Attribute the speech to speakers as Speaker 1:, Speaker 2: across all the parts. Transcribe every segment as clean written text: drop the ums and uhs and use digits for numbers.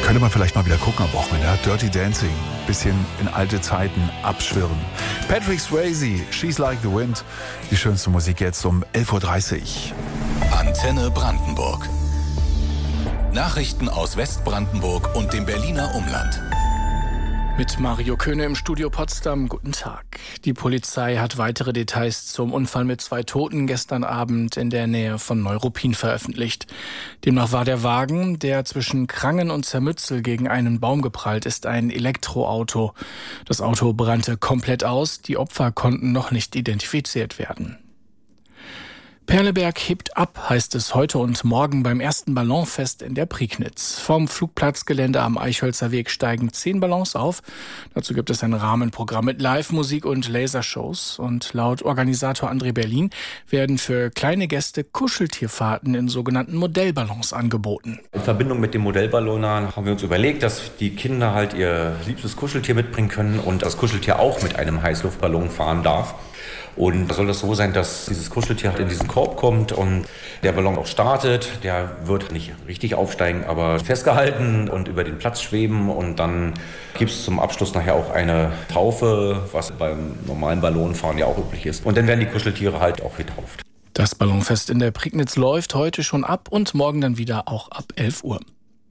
Speaker 1: Könnte man vielleicht mal wieder gucken am Wochenende. Dirty Dancing, bisschen in alte Zeiten abschwirren. Patrick Swayze, She's Like the Wind. Die schönste Musik jetzt um 11.30 Uhr.
Speaker 2: Antenne Brandenburg. Nachrichten aus Westbrandenburg und dem Berliner Umland.
Speaker 3: Mit Mario Köhne im Studio Potsdam. Guten Tag. Die Polizei hat weitere Details zum Unfall mit 2 Toten gestern Abend in der Nähe von Neuruppin veröffentlicht. Demnach war der Wagen, der zwischen Krangen und Zermützel gegen einen Baum geprallt ist, ein Elektroauto. Das Auto brannte komplett aus. Die Opfer konnten noch nicht identifiziert werden. Perleberg hebt ab, heißt es heute und morgen beim ersten Ballonfest in der Prignitz. Vom Flugplatzgelände am Eichholzer Weg steigen 10 Ballons auf. Dazu gibt es ein Rahmenprogramm mit Live-Musik und Lasershows. Und laut Organisator André Berlin werden für kleine Gäste Kuscheltierfahrten in sogenannten Modellballons angeboten.
Speaker 4: In Verbindung mit dem Modellballonern haben wir uns überlegt, dass die Kinder halt ihr liebstes Kuscheltier mitbringen können und das Kuscheltier auch mit einem Heißluftballon fahren darf. Und soll das so sein, dass dieses Kuscheltier halt in diesen Korb kommt und der Ballon auch startet. Der wird nicht richtig aufsteigen, aber festgehalten und über den Platz schweben. Und dann gibt es zum Abschluss nachher auch eine Taufe, was beim normalen Ballonfahren ja auch üblich ist. Und dann werden die Kuscheltiere halt auch getauft.
Speaker 3: Das Ballonfest in der Prignitz läuft heute schon ab und morgen dann wieder auch ab 11 Uhr.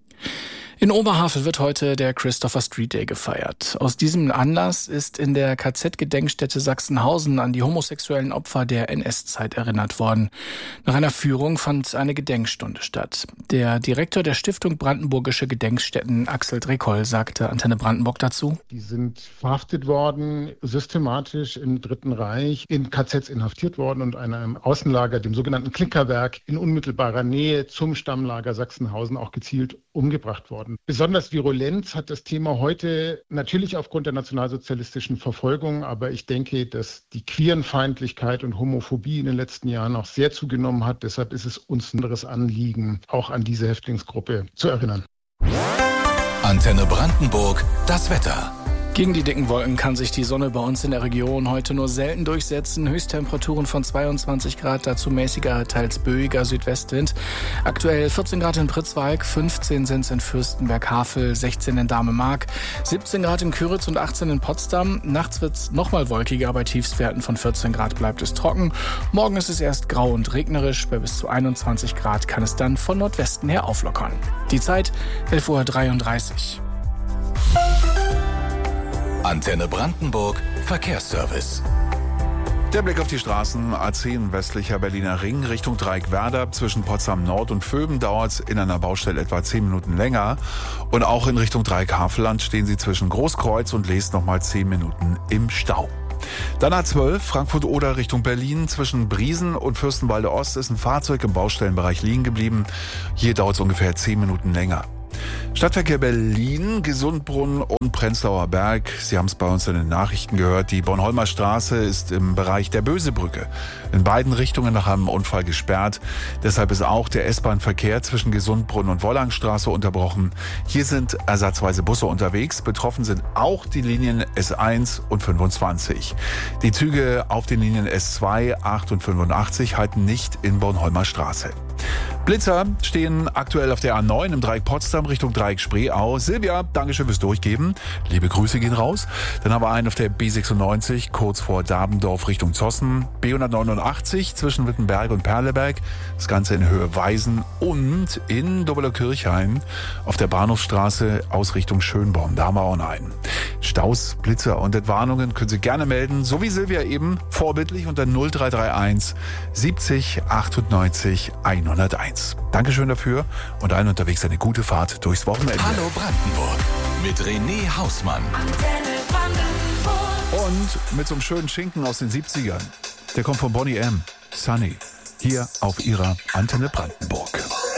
Speaker 3: In Oberhavel wird heute der Christopher Street Day gefeiert. Aus diesem Anlass ist in der KZ-Gedenkstätte Sachsenhausen an die homosexuellen Opfer der NS-Zeit erinnert worden. Nach einer Führung fand eine Gedenkstunde statt. Der Direktor der Stiftung Brandenburgische Gedenkstätten, Axel Drekoll, sagte Antenne Brandenburg dazu:
Speaker 5: Die sind verhaftet worden, systematisch im Dritten Reich, in KZs inhaftiert worden und in einem Außenlager, dem sogenannten Klinkerwerk, in unmittelbarer Nähe zum Stammlager Sachsenhausen auch gezielt umgebracht worden. Besonders Virulenz hat das Thema heute natürlich aufgrund der nationalsozialistischen Verfolgung, aber ich denke, dass die Queerenfeindlichkeit und Homophobie in den letzten Jahren auch sehr zugenommen hat. Deshalb ist es uns ein anderes Anliegen, auch an diese Häftlingsgruppe zu erinnern.
Speaker 2: Antenne Brandenburg, das Wetter.
Speaker 3: Gegen die dicken Wolken kann sich die Sonne bei uns in der Region heute nur selten durchsetzen. Höchsttemperaturen von 22 Grad, dazu mäßiger, teils böiger Südwestwind. Aktuell 14 Grad in Pritzwalk, 15 sind es in Fürstenberg-Havel, 16 in Dahme-Mark, 17 Grad in Kyritz und 18 in Potsdam. Nachts wird es nochmal wolkiger, bei Tiefstwerten von 14 Grad bleibt es trocken. Morgen ist es erst grau und regnerisch, bei bis zu 21 Grad kann es dann von Nordwesten her auflockern. Die Zeit 11.33 Uhr.
Speaker 2: Antenne Brandenburg, Verkehrsservice.
Speaker 1: Der Blick auf die Straßen. A10 westlicher Berliner Ring Richtung Dreieck-Werder. Zwischen Potsdam Nord und Vöben dauert es in einer Baustelle etwa 10 Minuten länger. Und auch in Richtung Dreieck-Havelland stehen Sie zwischen Großkreuz und Lees nochmal 10 Minuten im Stau. Dann A12 Frankfurt-Oder Richtung Berlin. Zwischen Briesen und Fürstenwalde Ost ist ein Fahrzeug im Baustellenbereich liegen geblieben. Hier dauert es ungefähr 10 Minuten länger. Stadtverkehr Berlin, Gesundbrunnen und Prenzlauer Berg. Sie haben es bei uns in den Nachrichten gehört. Die Bornholmer Straße ist im Bereich der Bösebrücke in beiden Richtungen nach einem Unfall gesperrt. Deshalb ist auch der S-Bahn-Verkehr zwischen Gesundbrunnen und Wollangstraße unterbrochen. Hier sind ersatzweise Busse unterwegs. Betroffen sind auch die Linien S1 und 25. Die Züge auf den Linien S2, 8 und 85 halten nicht in Bornholmer Straße. Blitzer stehen aktuell auf der A9 im Dreieck Potsdam Richtung Dreieck Spreeau. Silvia, Dankeschön fürs Durchgeben. Liebe Grüße gehen raus. Dann haben wir einen auf der B96 kurz vor Dabendorf Richtung Zossen. B189 zwischen Wittenberg und Perleberg. Das Ganze in Höhe Weisen und in Dobeler-Kirchhain auf der Bahnhofsstraße aus Richtung Schönborn. Da haben wir auch noch einen. Staus, Blitzer und Entwarnungen können Sie gerne melden. So wie Silvia eben, vorbildlich unter 0331 70 98 101. Dankeschön dafür und allen unterwegs eine gute Fahrt durchs Wochenende.
Speaker 2: Hallo Brandenburg mit René Hausmann.
Speaker 1: Und mit so einem schönen Schinken aus den 70ern. Der kommt von Boney M. Sunny. Hier auf ihrer Antenne Brandenburg.